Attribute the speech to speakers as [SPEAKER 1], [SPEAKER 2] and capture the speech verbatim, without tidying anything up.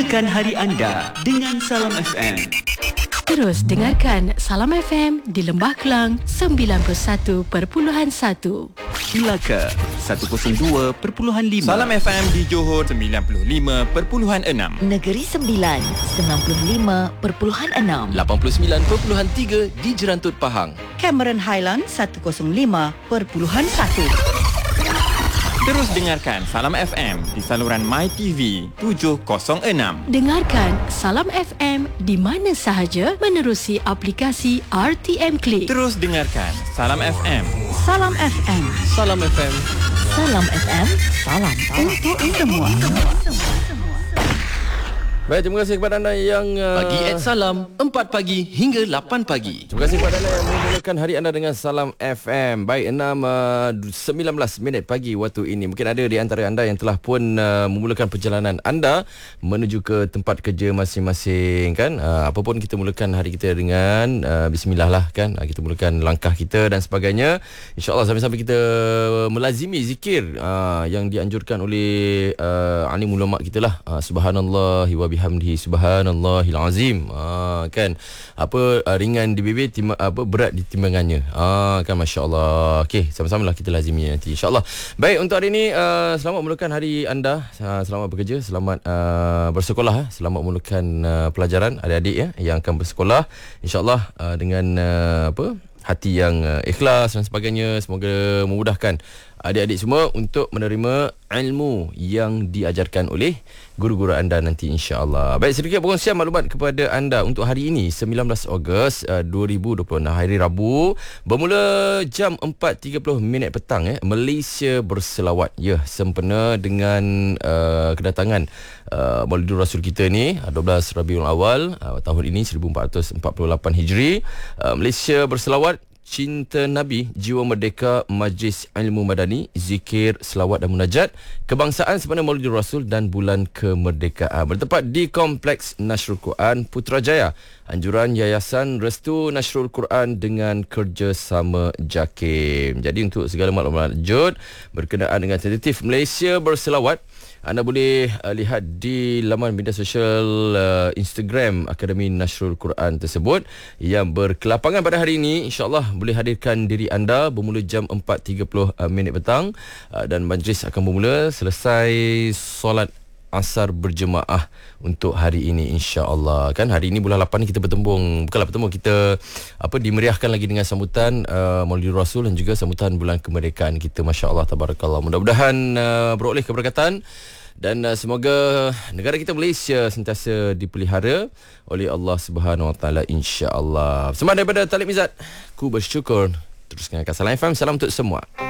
[SPEAKER 1] Mulakan hari anda dengan Salam F M.
[SPEAKER 2] Terus dengarkan Salam F M di Lembah Kelang sembilan puluh satu perpuluhan satu.
[SPEAKER 1] Melaka seratus dua perpuluhan lima.
[SPEAKER 3] Salam F M di Johor sembilan puluh lima perpuluhan enam.
[SPEAKER 4] Negeri Sembilan sembilan puluh lima perpuluhan enam.
[SPEAKER 5] lapan puluh sembilan perpuluhan tiga di Jerantut Pahang.
[SPEAKER 6] Cameron Highland seratus lima perpuluhan satu.
[SPEAKER 3] Terus dengarkan Salam F M di saluran MyTV tujuh kosong enam.
[SPEAKER 2] Dengarkan Salam F M di mana sahaja menerusi aplikasi R T M Click.
[SPEAKER 3] Terus dengarkan Salam F M.
[SPEAKER 6] Salam F M.
[SPEAKER 5] Salam F M.
[SPEAKER 4] Salam F M. Salam untuk semua.
[SPEAKER 5] Baik, terima kasih kepada anda yang uh,
[SPEAKER 7] Pagi at Salam, empat pagi hingga lapan pagi.
[SPEAKER 5] Terima kasih kepada anda yang memulakan hari anda dengan Salam F M. Baik, enam uh, sembilan belas minit pagi waktu ini. Mungkin ada di antara anda yang telah pun uh, memulakan perjalanan anda menuju ke tempat kerja masing-masing, kan? Uh, apa pun kita mulakan hari kita dengan uh, bismillah lah, kan? Uh, kita mulakan langkah kita dan sebagainya. InsyaAllah sampai-sampai kita melazimi zikir uh, yang dianjurkan oleh uh, alim ulama kita lah. Uh, Subhanallah wa bihamdihi subhanallahil azim. Ah, kan apa uh, ringan di bibir timba, apa berat di timbangannya. Ah, kan masya-Allah. Okey, sama-samalah kita lazimi nanti insya-Allah. Baik, untuk hari ini uh, selamat memulakan hari anda. Uh, selamat bekerja, selamat uh, bersekolah, selamat memulakan uh, pelajaran adik-adik ya yang akan bersekolah insya-Allah uh, dengan uh, apa hati yang uh, ikhlas dan sebagainya. Semoga memudahkan adik-adik semua untuk menerima ilmu yang diajarkan oleh guru-guru anda nanti insya-Allah. Baik, sedikit perkongsian maklumat kepada anda untuk hari ini sembilan belas Ogos uh, dua ribu dua puluh enam, hari Rabu, bermula jam empat tiga puluh minit petang eh Malaysia berselawat. Ya, sempena dengan uh, kedatangan uh, Maulidur Rasul kita ni dua belas Rabiul Awal uh, tahun ini seribu empat ratus empat puluh lapan Hijri. uh, Malaysia berselawat, cinta Nabi, jiwa merdeka, majlis ilmu madani, zikir, selawat dan munajat, kebangsaan sempena Maulidur Rasul dan bulan kemerdekaan. Bertempat di Kompleks Nasrul Quran Putrajaya. Anjuran Yayasan Restu Nasrul Quran dengan kerjasama JAKIM. Jadi untuk segala maklumat lanjut berkenaan dengan tentatif Malaysia berselawat, anda boleh uh, lihat di laman media sosial uh, Instagram Akademi Nasrul Quran tersebut yang berkelapangan pada hari ini. InsyaAllah boleh hadirkan diri anda bermula jam empat tiga puluh uh, minit petang uh, dan majlis akan bermula selesai solat asar berjemaah untuk hari ini insya-Allah. Kan hari ini bulan lapan ni kita bertembung, bukanlah bertemu, kita apa dimeriahkan lagi dengan sambutan uh, Maulidur Rasul dan juga sambutan bulan kemerdekaan kita. Masya-Allah, tabarakallah. Mudah-mudahan uh, beroleh keberkatan dan uh, semoga negara kita Malaysia sentiasa dipelihara oleh Allah Subhanahu Wa Taala insya-Allah. Sembah daripada Talib Izzat, ku bersyukur. Teruskan Salam F M, salam untuk semua.